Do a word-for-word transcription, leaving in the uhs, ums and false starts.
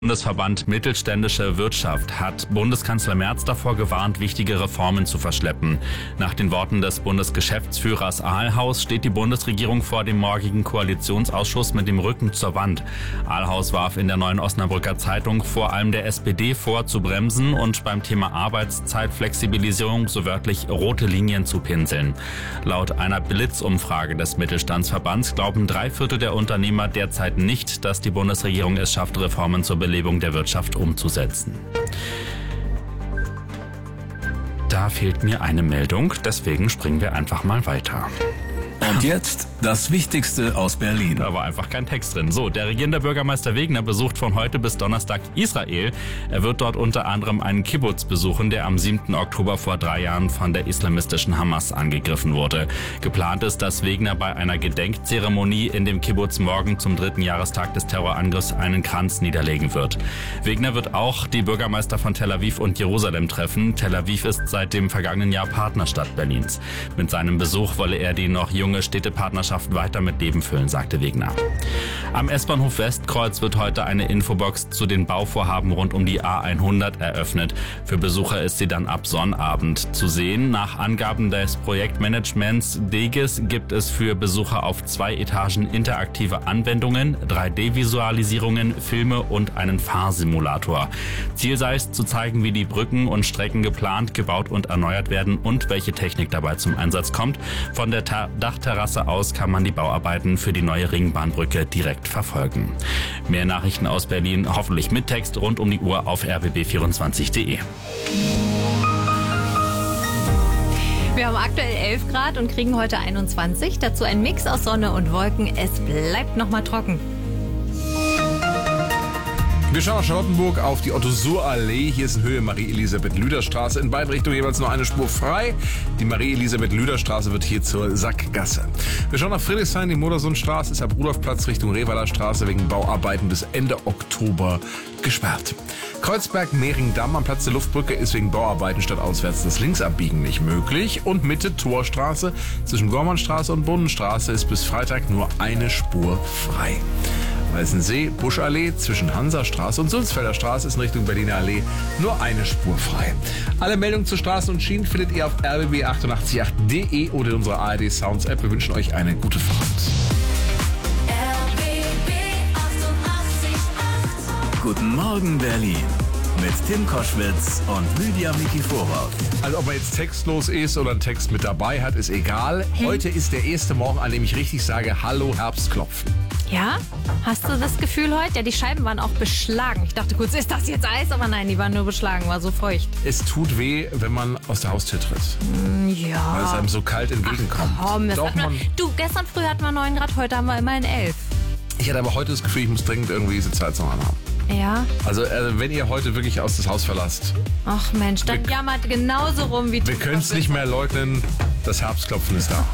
Bundesverband Mittelständische Wirtschaft hat Bundeskanzler Merz davor gewarnt, wichtige Reformen zu verschleppen. Nach den Worten des Bundesgeschäftsführers Ahlhaus steht die Bundesregierung vor dem morgigen Koalitionsausschuss mit dem Rücken zur Wand. Ahlhaus warf in der Neuen Osnabrücker Zeitung vor allem der S P D vor, zu bremsen und beim Thema Arbeitszeitflexibilisierung so wörtlich rote Linien zu pinseln. Laut einer Blitzumfrage des Mittelstandsverbands glauben drei Viertel der Unternehmer derzeit nicht, dass die Bundesregierung es schafft, Reformen zur Belebung der Wirtschaft umzusetzen. Da fehlt mir eine Meldung, deswegen springen wir einfach mal weiter. Und jetzt das Wichtigste aus Berlin. Da war einfach kein Text drin. So, der regierende Bürgermeister Wegner besucht von heute bis Donnerstag Israel. Er wird dort unter anderem einen Kibbutz besuchen, der am siebten Oktober vor drei Jahren von der islamistischen Hamas angegriffen wurde. Geplant ist, dass Wegner bei einer Gedenkzeremonie in dem Kibbutz morgen zum dritten Jahrestag des Terrorangriffs einen Kranz niederlegen wird. Wegner wird auch die Bürgermeister von Tel Aviv und Jerusalem treffen. Tel Aviv ist seit dem vergangenen Jahr Partnerstadt Berlins. Mit seinem Besuch wolle er die noch junge Städtepartnerschaft weiter mit Leben füllen, sagte Wegner. Am S-Bahnhof Westkreuz wird heute eine Infobox zu den Bauvorhaben rund um die A hundert eröffnet. Für Besucher ist sie dann ab Sonnabend zu sehen. Nach Angaben des Projektmanagements DEGIS gibt es für Besucher auf zwei Etagen interaktive Anwendungen, drei D Visualisierungen, Filme und einen Fahrsimulator. Ziel sei es, zu zeigen, wie die Brücken und Strecken geplant, gebaut und erneuert werden und welche Technik dabei zum Einsatz kommt. Von der Ta- Dachterrasse aus kann man die Bauarbeiten für die neue Ringbahnbrücke direkt verfolgen. Mehr Nachrichten aus Berlin, hoffentlich mit Text rund um die Uhr auf r b b vierundzwanzig punkt d e. Wir haben aktuell elf Grad und kriegen heute einundzwanzig. Dazu ein Mix aus Sonne und Wolken. Es bleibt noch mal trocken. Wir schauen nach Charlottenburg auf die Otto-Suhr-Allee. Hier ist in Höhe Marie-Elisabeth-Lüder-Straße. In beiden Richtungen jeweils nur eine Spur frei. Die Marie-Elisabeth-Lüder-Straße wird hier zur Sackgasse. Wir schauen nach Friedrichshain. Die Modersohnstraße ist ab Rudolfplatz Richtung Revaler Straße wegen Bauarbeiten bis Ende Oktober gesperrt. Kreuzberg-Mehringdamm am Platz der Luftbrücke ist wegen Bauarbeiten stadtauswärts das Linksabbiegen nicht möglich. Und Mitte Torstraße zwischen Gormannstraße und Brunnenstraße ist bis Freitag nur eine Spur frei. Weißensee, Buschallee zwischen Hansastraße und Sulzfelder Straße ist in Richtung Berliner Allee nur eine Spur frei. Alle Meldungen zu Straßen und Schienen findet ihr auf r b b achtundachtzig punkt acht punkt d e oder in unserer A R D Sounds App. Wir wünschen euch eine gute Fahrt. R B B achtundachtzig Komma acht. Guten Morgen Berlin mit Tim Koschwitz und Lydia Miki Vorwort. Also ob man jetzt textlos ist oder einen Text mit dabei hat, ist egal. Heute ist der erste Morgen, an dem ich richtig sage, hallo Herbstklopfen. Ja? Hast du das Gefühl heute? Ja, die Scheiben waren auch beschlagen. Ich dachte kurz, ist das jetzt Eis? Aber nein, die waren nur beschlagen, war so feucht. Es tut weh, wenn man aus der Haustür tritt. Ja. Weil es einem so kalt entgegenkommt. Ach, komm, das Doch, hat man, man, du, gestern früh hatten wir neun Grad, heute haben wir immerhin elf. ich hatte aber heute das Gefühl, ich muss dringend irgendwie diese Heizung anhaben. Ja? Also äh, wenn ihr heute wirklich aus das Haus verlasst, Ach Mensch, dann Wir- jammert genauso rum wie wir können es nicht mehr leugnen, das Herbstklopfen ist da.